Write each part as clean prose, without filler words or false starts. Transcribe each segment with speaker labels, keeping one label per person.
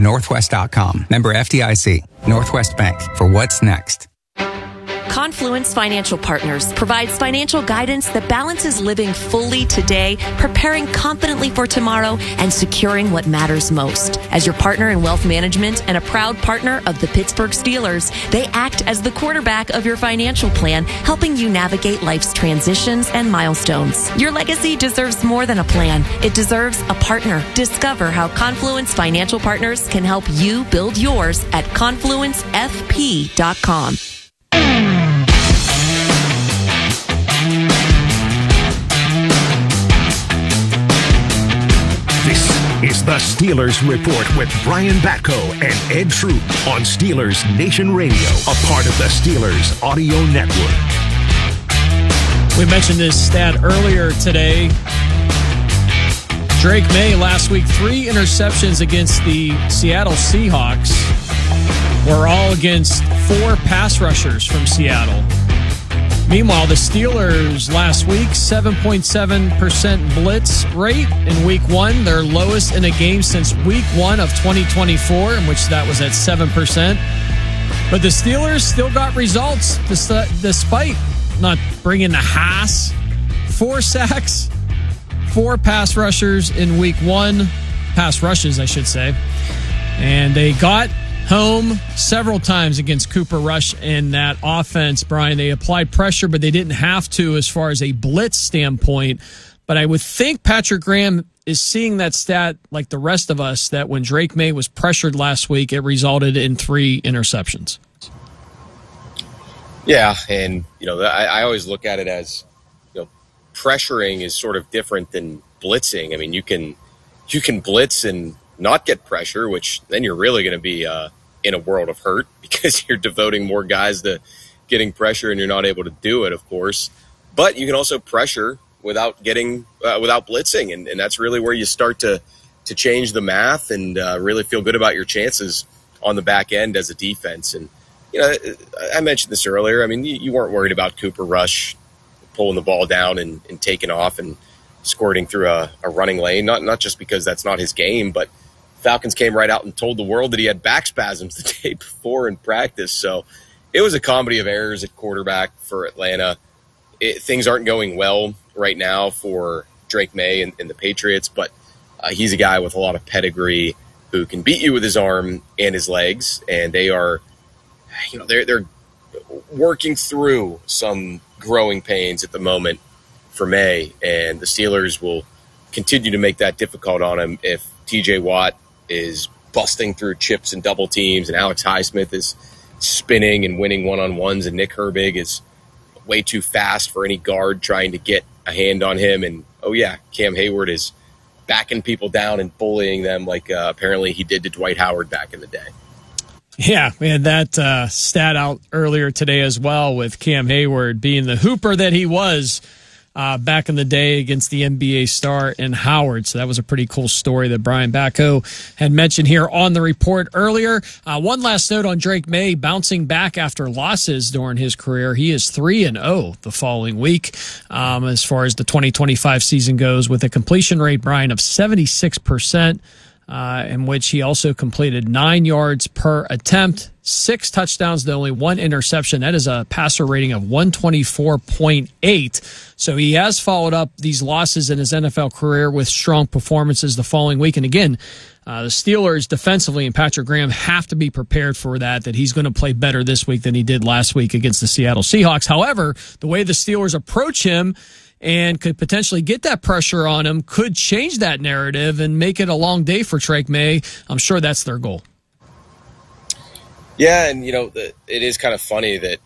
Speaker 1: Northwest.com. Member FDIC. Northwest Bank. For what's next.
Speaker 2: Confluence Financial Partners provides financial guidance that balances living fully today, preparing confidently for tomorrow, and securing what matters most. As your partner in wealth management and a proud partner of the Pittsburgh Steelers, they act as the quarterback of your financial plan, helping you navigate life's transitions and milestones. Your legacy deserves more than a plan. It deserves a partner. Discover how Confluence Financial Partners can help you build yours at confluencefp.com.
Speaker 3: Is the Steelers Report with Brian Batko and Ed Troop on Steelers Nation Radio, a part of the Steelers Audio Network.
Speaker 4: We mentioned this stat earlier today. Drake May last week, 3 interceptions against the Seattle Seahawks were all against 4 pass rushers from Seattle. Meanwhile, the Steelers last week, 7.7% blitz rate in week 1, their lowest in a game since week 1 of 2024, in which that was at 7%. But the Steelers still got results despite not bringing the Haas. 4 sacks, 4 pass rushers in week 1, pass rushes, I should say. And they got home several times against Cooper Rush in that offense, Brian. They applied pressure, but they didn't have to as far as a blitz standpoint. But I would think Patrick Graham is seeing that stat like the rest of us, that when Drake May was pressured last week, it resulted in 3 interceptions.
Speaker 5: Yeah, and I always look at it as, pressuring is sort of different than blitzing. I mean, you can blitz and not get pressure, which then you're really going to be in a world of hurt because you're devoting more guys to getting pressure and you're not able to do it, of course. But you can also pressure without blitzing, and that's really where you start to change the math and really feel good about your chances on the back end as a defense. And I mentioned this earlier. I mean, you weren't worried about Cooper Rush pulling the ball down and taking off and squirting through a running lane, not just because that's not his game, but Falcons came right out and told the world that he had back spasms the day before in practice. So it was a comedy of errors at quarterback for Atlanta. Things aren't going well right now for Drake May and the Patriots, but he's a guy with a lot of pedigree who can beat you with his arm and his legs, and they are, they're working through some growing pains at the moment for May, and the Steelers will continue to make that difficult on him if TJ Watt is busting through chips and double teams and Alex Highsmith is spinning and winning one-on-ones and Nick Herbig is way too fast for any guard trying to get a hand on him. And, Cam Hayward is backing people down and bullying them like apparently he did to Dwight Howard back in the day.
Speaker 4: Yeah, we had that stat out earlier today as well, with Cam Hayward being the hooper that he was back in the day against the NBA star in Howard. So that was a pretty cool story that Brian Batko had mentioned here on the report earlier. One last note on Drake May bouncing back after losses during his career. He is 3-0 the following week as far as the 2025 season goes, with a completion rate, Brian, of 76%. In which he also completed 9 yards per attempt, 6 touchdowns to only 1 interception. That is a passer rating of 124.8. So he has followed up these losses in his NFL career with strong performances the following week. And again, the Steelers defensively and Patrick Graham have to be prepared for that he's going to play better this week than he did last week against the Seattle Seahawks. However, the way the Steelers approach him and could potentially get that pressure on him could change that narrative and make it a long day for Drake May. I'm sure that's their goal.
Speaker 5: Yeah, and, it is kind of funny that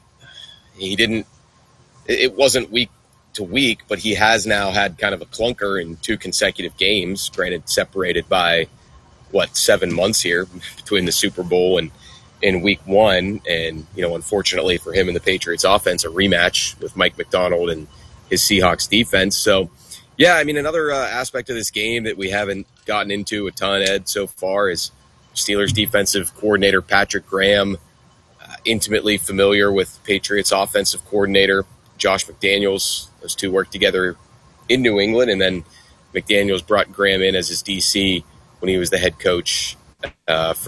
Speaker 5: it wasn't week to week, but he has now had kind of a clunker in 2 consecutive games, granted separated by, 7 months here between the Super Bowl and in week 1. And, unfortunately for him and the Patriots offense, a rematch with Mike McDonald and his Seahawks defense. So, yeah, I mean, another aspect of this game that we haven't gotten into a ton, Ed, so far is Steelers defensive coordinator Patrick Graham, intimately familiar with Patriots offensive coordinator Josh McDaniels. Those two worked together in New England, and then McDaniels brought Graham in as his DC when he was the head coach for